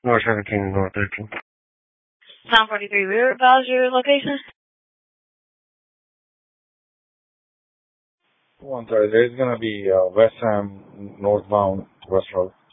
North 17, North 13. 943, we advise your location. One sorry, there's gonna be West Ham northbound West Road.